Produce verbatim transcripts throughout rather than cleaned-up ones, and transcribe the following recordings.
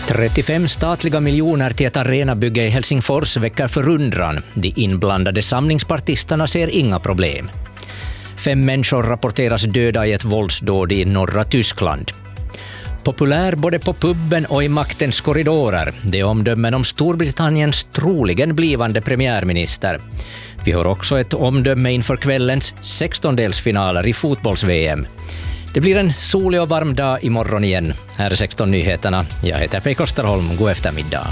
trettiofem statliga miljoner till ett arenabygge i Helsingfors väcker förundran. De inblandade samlingspartisterna ser inga problem. Fem människor rapporteras döda i ett våldsdåd i norra Tyskland. Populär både på pubben och i maktens korridorer. Det är omdömen om Storbritanniens troligen blivande premiärminister. Vi har också ett omdöme inför kvällens sextondelsfinaler i fotbolls-V M. Det blir en solig och varm dag imorgon igen. Här är sexton nyheterna. Jag heter Pei Kosterholm. God eftermiddag.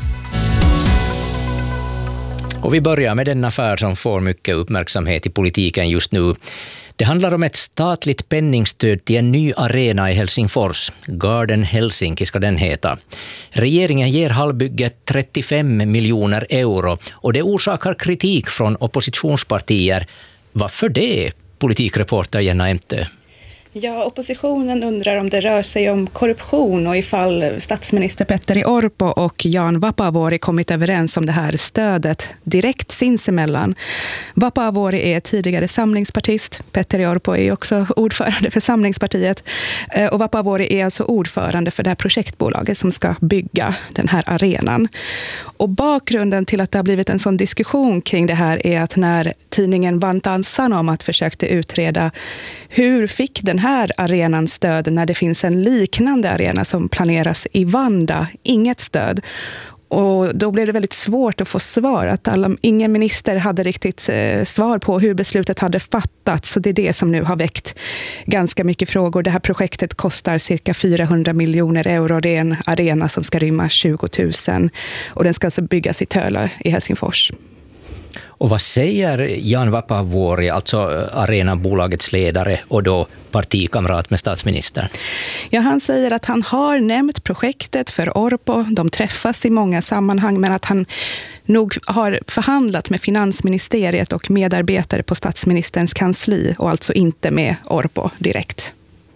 Och vi börjar med den affär som får mycket uppmärksamhet i politiken just nu. Det handlar om ett statligt penningstöd till en ny arena i Helsingfors. Garden Helsinki ska den heta. Regeringen ger hallbygget trettiofem miljoner euro och det orsakar kritik från oppositionspartier. Varför det? Politikreporter Jenna Emte. Ja, oppositionen undrar om det rör sig om korruption och ifall statsminister Petteri Orpo och Jan Vapaavuori kommit överens om det här stödet direkt sinsemellan. Vapaavuori är tidigare samlingspartist. Petteri Orpo är också ordförande för Samlingspartiet. Och Vapaavuori är alltså ordförande för det här projektbolaget som ska bygga den här arenan. Och bakgrunden till att det har blivit en sån diskussion kring det här är att när tidningen Vantaan Sanomat försökte utreda hur fick den här arenan stöd när det finns en liknande arena som planeras i Vanda, inget stöd. Och då blev det väldigt svårt att få svar. Att alla, ingen minister hade riktigt eh, svar på hur beslutet hade fattats. Så det är det som nu har väckt ganska mycket frågor. Det här projektet kostar cirka fyrahundra miljoner euro. Det är en arena som ska rymma tjugo tusen. Och den ska alltså byggas i Tölö i Helsingfors. Och vad säger Jan Vapaavuori, alltså arenabolagets ledare och då partikamrat med statsministern? Ja, han säger att han har nämnt projektet för Orpo. De träffas i många sammanhang, men att han nog har förhandlat med finansministeriet och medarbetare på statsministerns kansli och alltså inte med Orpo direkt.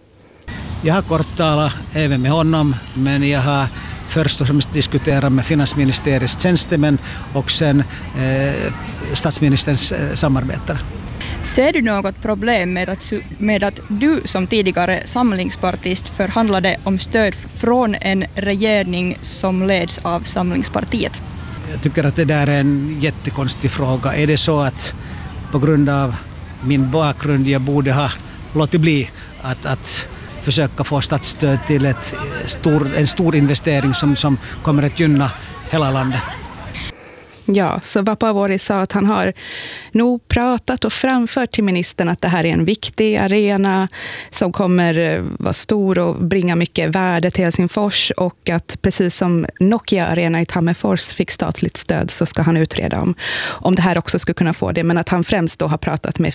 Jag har kort talat även med honom, men jag har först och främst diskutera med finansministeriets tjänstemän och sen eh, statsministerns eh, samarbetare. Ser du något problem med att, med att du som tidigare samlingspartist förhandlade om stöd från en regering som leds av Samlingspartiet? Jag tycker att det där är en jättekonstig fråga. Är det så att på grund av min bakgrund jag borde ha låtit bli att, att försöka få statsstöd till ett stor, en stor investering som, som kommer att gynna hela landet? Ja, så Vapaavuori sa att han har nog pratat och framfört till ministern att det här är en viktig arena som kommer vara stor och bringa mycket värde till Helsingfors, och att precis som Nokia Arena i Tammerfors fick statligt stöd så ska han utreda om, om det här också skulle kunna få det, men att han främst då har pratat med